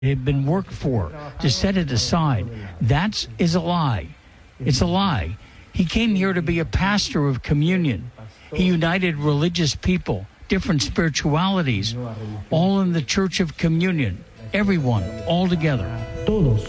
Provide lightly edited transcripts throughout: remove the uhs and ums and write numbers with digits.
had been worked for, to set it aside. That is a lie. It's a lie. He came here to be a pastor of communion. He united religious people, different spiritualities, all in the Church of Communion. Everyone, all together. Todos.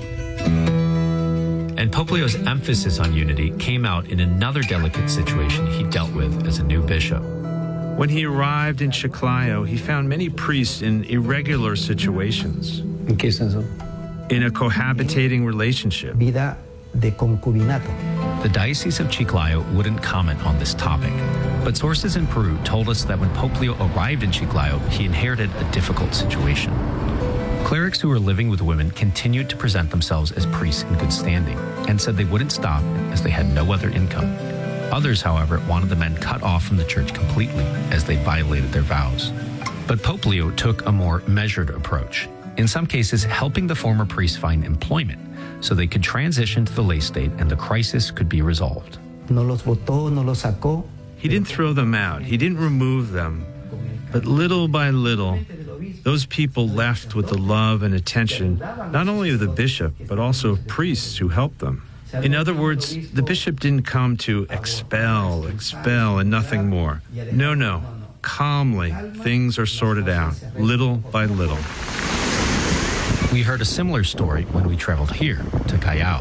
And Pope Leo's emphasis on unity came out in another delicate situation he dealt with as a new bishop. When he arrived in Chiclayo, he found many priests in irregular situations. ¿En qué senso? In a cohabitating relationship. Vida de concubinato. The Diocese of Chiclayo wouldn't comment on this topic, but sources in Peru told us that when Pope Leo arrived in Chiclayo, he inherited a difficult situation. Clerics who were living with women continued to present themselves as priests in good standing and said they wouldn't stop as they had no other income. Others, however, wanted the men cut off from the church completely as they violated their vows. But Pope Leo took a more measured approach, in some cases helping the former priests find employment so they could transition to the lay state and the crisis could be resolved. No los votó, no los sacó. He didn't throw them out. He didn't remove them. But little by little, those people left with the love and attention not only of the bishop, but also of priests who helped them. In other words, the bishop didn't come to expel, and nothing more. No. Calmly, things are sorted out, little by little. We heard a similar story when we traveled here to Callao,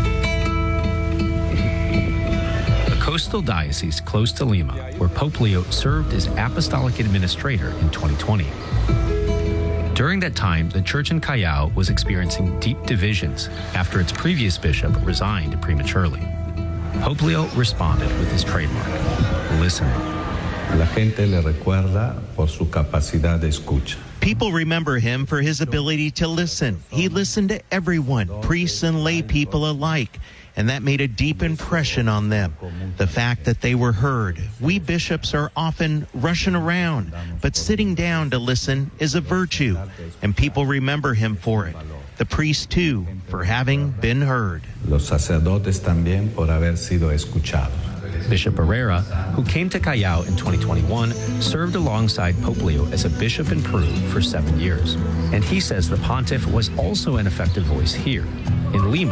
a coastal diocese close to Lima, where Pope Leo served as apostolic administrator in 2020. During that time, the church in Callao was experiencing deep divisions after its previous bishop resigned prematurely. Pope Leo responded with his trademark, listening. La gente le recuerda por su capacidad de escucha. People remember him for his ability to listen. He listened to everyone, priests and lay people alike, and that made a deep impression on them. The fact that they were heard. We bishops are often rushing around, but sitting down to listen is a virtue, and people remember him for it. The priests, too, for having been heard. Los sacerdotes también por haber sido escuchados. Bishop Herrera, who came to Callao in 2021, served alongside Pope Leo as a bishop in Peru for 7 years. And he says the pontiff was also an effective voice here, in Lima,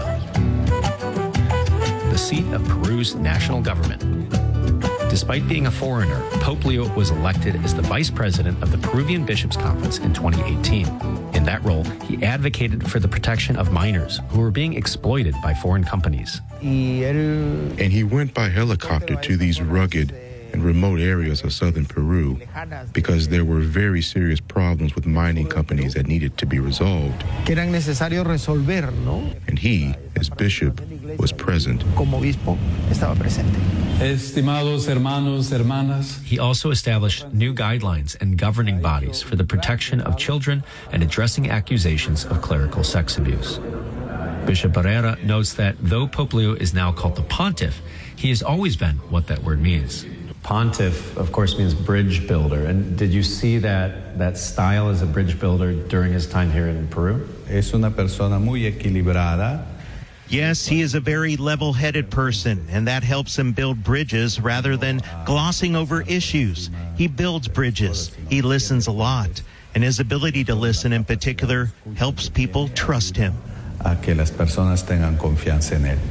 the seat of Peru's national government. Despite being a foreigner, Pope Leo was elected as the vice president of the Peruvian Bishops' Conference in 2018. In that role, he advocated for the protection of minors who were being exploited by foreign companies. And he went by helicopter to these rugged and remote areas of southern Peru because there were very serious problems with mining companies that needed to be resolved. Que eran necesario resolver, ¿no? And he, as bishop, was present. Como obispo, estaba presente. Estimados hermanos, hermanas. He also established new guidelines and governing bodies for the protection of children and addressing accusations of clerical sex abuse. Bishop Herrera notes that though Pope Leo is now called the pontiff, he has always been what that word means. Pontiff, of course, means bridge builder. And did you see that style as a bridge builder during his time here in Peru? Es una persona muy equilibrada. Yes, he is a very level-headed person, and that helps him build bridges rather than glossing over issues. He builds bridges. He listens a lot, and his ability to listen in particular helps people trust him. A que las personas tengan confianza en él.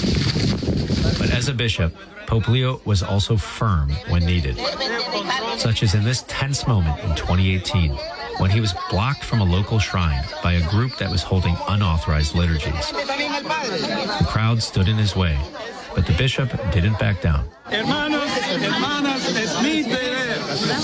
But as a bishop, Pope Leo was also firm when needed, such as in this tense moment in 2018, when he was blocked from a local shrine by a group that was holding unauthorized liturgies. The crowd stood in his way, but the bishop didn't back down. Hermanos, hermanas, es mi deber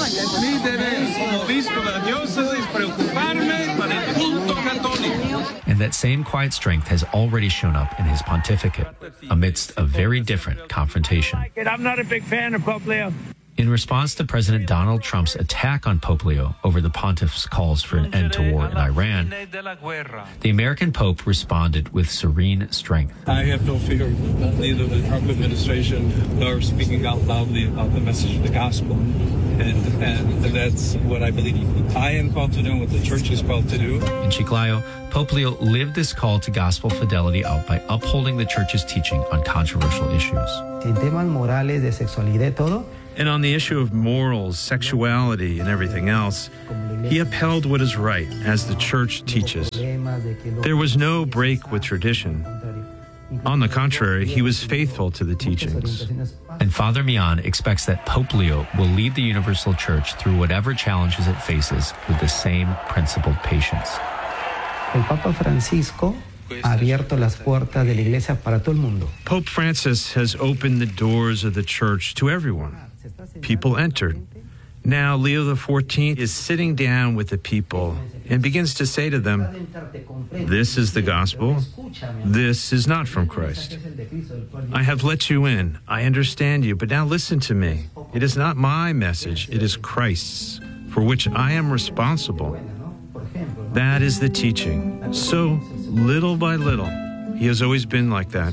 como obispo de la diócesis preocuparme para el culto católico. And that same quiet strength has already shown up in his pontificate, amidst a very different confrontation. I'm not a big fan of Pope Leo. In response to President Donald Trump's attack on Pope Leo over the pontiff's calls for an end to war in Iran, the American Pope responded with serene strength. I have no fear, neither the Trump administration nor speaking out loudly about the message of the gospel. And that's what I believe I am called to do and what the church is called to do. In Chiclayo, Pope Leo lived this call to gospel fidelity out by upholding the church's teaching on controversial issues. En temas morales de sexualidad y todo, And on the issue of morals, sexuality, and everything else, he upheld what is right, as the church teaches. There was no break with tradition. On the contrary, he was faithful to the teachings. And Father Mian expects that Pope Leo will lead the Universal Church through whatever challenges it faces with the same principled patience. El Papa Francisco ha abierto las puertas de la iglesia para todo el mundo. Pope Francis has opened the doors of the church to everyone. People entered. Now Leo XIV is sitting down with the people and begins to say to them, this is the gospel. This is not from Christ. I have let you in. I understand you, but now listen to me. It is not my message. It is Christ's, for which I am responsible. That is the teaching. So, little by little, he has always been like that.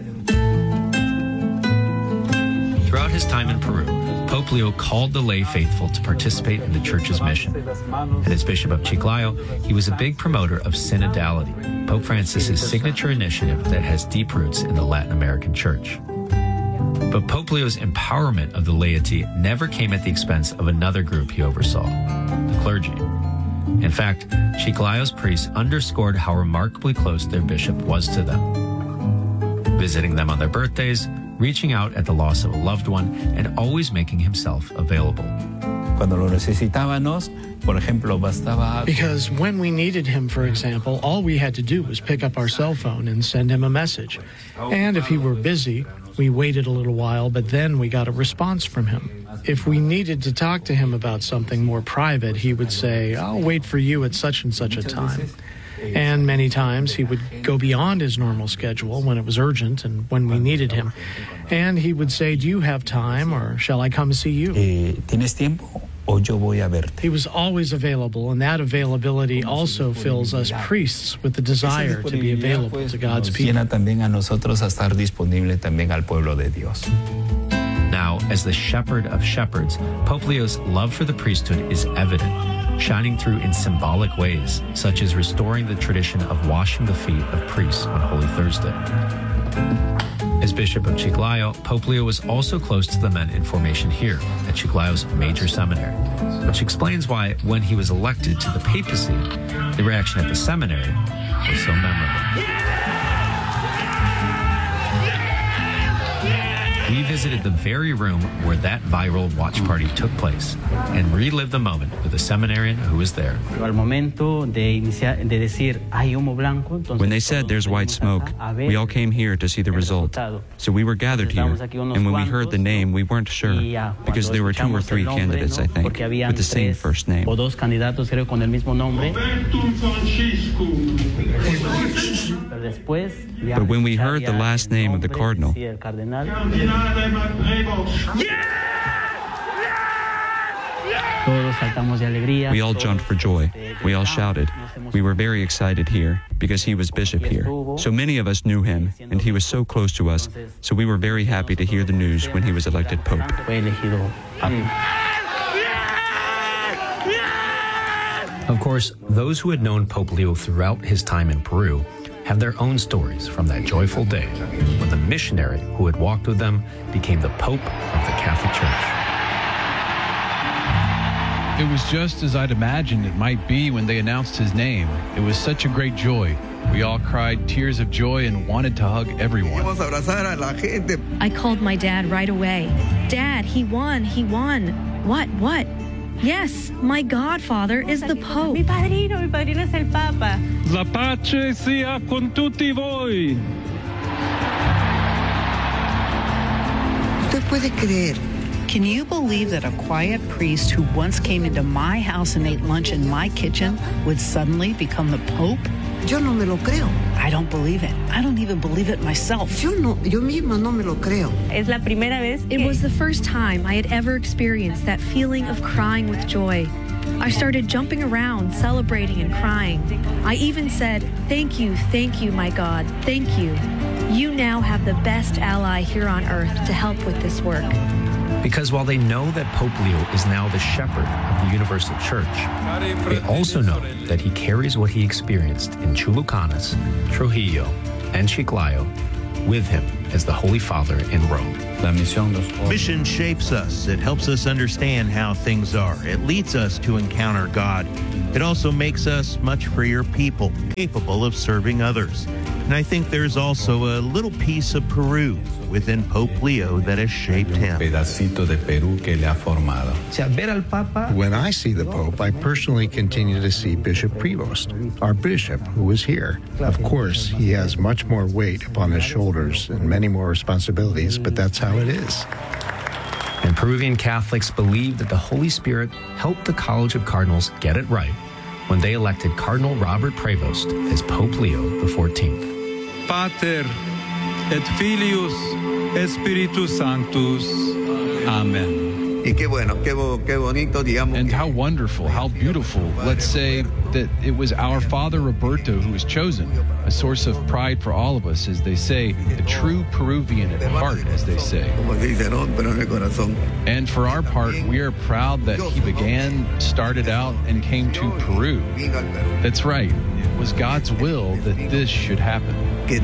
Throughout his time in Peru, Pope Leo called the lay faithful to participate in the church's mission. And as Bishop of Chiclayo, he was a big promoter of synodality, Pope Francis's signature initiative that has deep roots in the Latin American church. But Pope Leo's empowerment of the laity never came at the expense of another group he oversaw, the clergy. In fact, Chiclayo's priests underscored how remarkably close their bishop was to them, visiting them on their birthdays, reaching out at the loss of a loved one, and always making himself available. Cuando lo necesitábamos, por ejemplo, bastaba... Because when we needed him, for example, all we had to do was pick up our cell phone and send him a message. And if he were busy, we waited a little while, but then we got a response from him. If we needed to talk to him about something more private, he would say, I'll wait for you at such and such a time. And many times he would go beyond his normal schedule when it was urgent and when we needed him. And he would say, do you have time, or shall I come see you? ¿Tienes tiempo o yo voy a verte? He was always available, and that availability also fills us priests with the desire to be available to God's people. Llena también a nosotros a estar disponible también al pueblo de Dios. Now, as the shepherd of shepherds, Pope Leo's love for the priesthood is evident, shining through in symbolic ways, such as restoring the tradition of washing the feet of priests on Holy Thursday. As Bishop of Chiclayo, Pope Leo was also close to the men in formation here at Chiclayo's major seminary, which explains why, when he was elected to the papacy, the reaction at the seminary was so memorable. We visited the very room where that viral watch party took place and relived the moment with a seminarian who was there. When they said there's white smoke, we all came here to see the result. So we were gathered here, and when we heard the name, we weren't sure, because there were 2 or 3 candidates, I think, with the same first name. But when we heard the last name of the cardinal, we all jumped for joy. We all shouted. We were very excited here because he was bishop here. So many of us knew him, and he was so close to us. So we were very happy to hear the news when he was elected pope. Of course, those who had known Pope Leo throughout his time in Peru have their own stories from that joyful day when the missionary who had walked with them became the Pope of the Catholic Church. It was just as I'd imagined it might be when they announced his name. It was such a great joy. We all cried tears of joy and wanted to hug everyone. I called my dad right away. Dad, he won. He won. What? Yes, my godfather is the Pope. Mi padrino es el Papa. La pace sia con tutti voi. ¿Usted puede creer? Can you believe that a quiet priest who once came into my house and ate lunch in my kitchen would suddenly become the Pope? Yo no me lo creo. I don't believe it. I don't even believe it myself. Yo misma no me lo creo. Es la primera vez. It was the first time I had ever experienced that feeling of crying with joy. I started jumping around, celebrating and crying. I even said, thank you, my God, thank you. You now have the best ally here on earth to help with this work. Because while they know that Pope Leo is now the shepherd of the Universal Church, they also know that he carries what he experienced in Chulucanas, Trujillo, and Chiclayo with him as the Holy Father in Rome. Mission shapes us. It helps us understand how things are. It leads us to encounter God. It also makes us much freer people, capable of serving others. And I think there's also a little piece of Peru within Pope Leo that has shaped him. When I see the Pope, I personally continue to see Bishop Prevost, our bishop who is here. Of course, he has much more weight upon his shoulders and many more responsibilities, but that's how it is. And Peruvian Catholics believe that the Holy Spirit helped the College of Cardinals get it right when they elected Cardinal Robert Prevost as Pope Leo XIV. Pater et Filius et Spiritus Sanctus. Amen. And how wonderful, how beautiful. Let's say that it was our Father Roberto who was chosen, a source of pride for all of us, as they say, a true Peruvian at heart, as they say. And for our part, we are proud that he started out, and came to Peru. That's right. It was God's will that this should happen.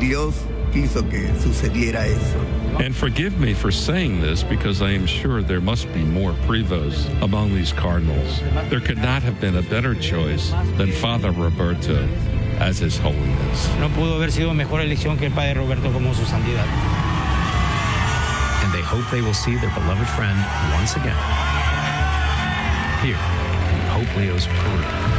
And forgive me for saying this, because I am sure there must be more Prevosts among these cardinals. There could not have been a better choice than Father Roberto as His Holiness. No pudo haber sido mejor elección que el Padre Roberto como su santidad. And they hope they will see their beloved friend once again here in Pope Leo's Peru.